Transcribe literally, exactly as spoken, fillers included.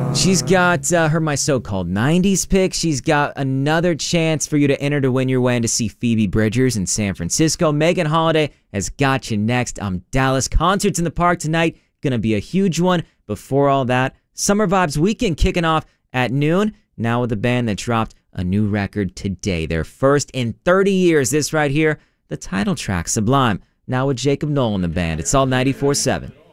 She's got uh, her My So-Called nineties pick. She's got another chance for you to enter to win your way in to see Phoebe Bridgers in San Francisco. Megan Holiday has got you next. I'm Dallas. Concerts in the park tonight. Gonna be a huge one. Before all that, Summer Vibes Weekend kicking off at noon. Now with a band that dropped a new record today. Their first in thirty years. This right here, the title track, Sublime. Now with Jacob Nolan, the band. It's all ninety-four seven.